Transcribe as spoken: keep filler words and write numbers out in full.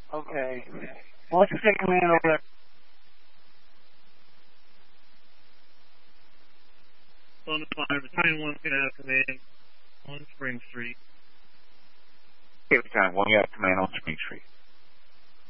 Okay. Well, let's take command over there. On the fire, Battalion one can have command on Spring Street. Okay, Battalion one, you have command on Spring Street.